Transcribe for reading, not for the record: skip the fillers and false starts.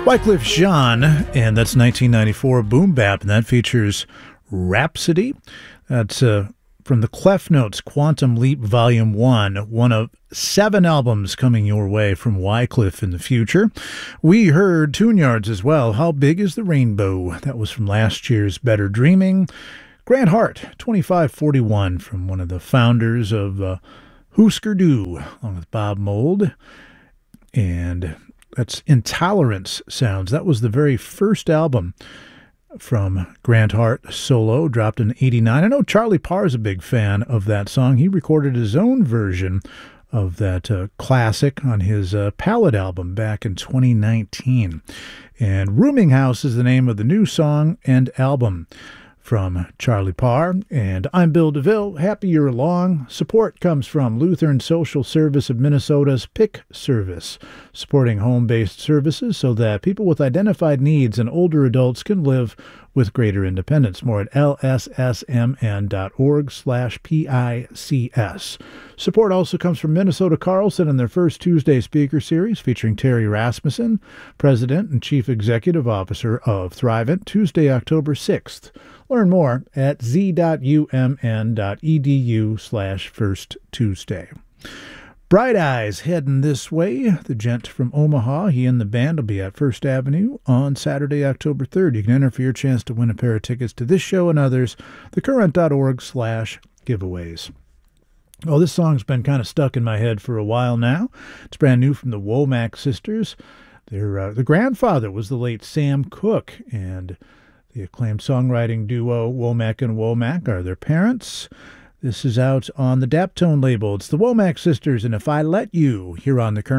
Wyclef Jean, and that's 1994 Boom Bap, and that features Rhapsody. That's from the Clef Notes Quantum Leap Volume 1, one of 7 albums coming your way from Wyclef in the future. We heard Tune Yards as well. How Big is the Rainbow? That was from last year's Better Dreaming. Grant Hart, 2541, from one of the founders of Husker Du, along with Bob Mould. And that's Intolerance Sounds. That was the very first album from Grant Hart solo, dropped in '89. I know Charlie Parr is a big fan of that song. He recorded his own version of that classic on his Palette album back in 2019. And Rooming House is the name of the new song and album from Charlie Parr. And I'm Bill DeVille. Happy you're along. Support comes from Lutheran Social Service of Minnesota's PIC service, supporting home-based services so that people with identified needs and older adults can live with greater independence. More at lssmn.org/PICS. Support also comes from Minnesota Carlson and their first Tuesday speaker series featuring Terry Rasmussen, President and Chief Executive Officer of Thrivent, Tuesday, October 6th. Learn more at z.umn.edu/First Tuesday. Bright Eyes heading this way. The gent from Omaha, he and the band will be at First Avenue on Saturday, October 3rd. You can enter for your chance to win a pair of tickets to this show and others. thecurrent.org/giveaways. Oh, this song's been kind of stuck in my head for a while now. It's brand new from the Womack Sisters. The grandfather was the late Sam Cooke, and the acclaimed songwriting duo Womack and Womack are their parents. This is out on the Daptone label. It's the Womack Sisters, and If I Let You, here on the Current.